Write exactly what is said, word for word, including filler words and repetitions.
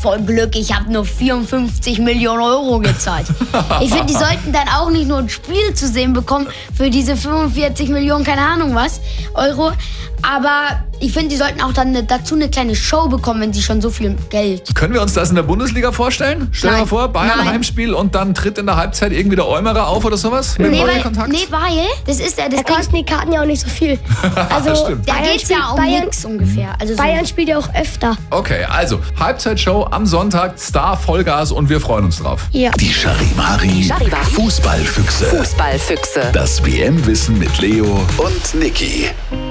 voll Glück, ich habe nur vierundfünfzig Millionen Euro gezahlt. Ich finde, die sollten dann auch nicht nur ein Spiel zu sehen bekommen für diese fünfundvierzig Millionen, keine Ahnung was, Euro. Aber ich finde, die sollten auch dann eine, dazu eine kleine Show bekommen, wenn sie schon so viel Geld. Können wir uns das in der Bundesliga vorstellen? Stell dir mal vor, Bayern Nein. Heimspiel und dann tritt in der Halbzeit irgendwie der Eumerer auf oder sowas? Mit Nee, weil, Kontakt? nee, weil, das ist ja das Da kosten die Karten ja auch nicht so viel. Also Stimmt. Da Bayern geht's ja spielt- um Bayern, nix ungefähr. Also so. Bayern spielt ja auch öfter. Okay, also Halbzeitshow am Sonntag, Star Vollgas und wir freuen uns drauf. Ja. Die Charivari Charivari. Fußballfüchse. Fußballfüchse. Das W M-Wissen mit Leo und Niki.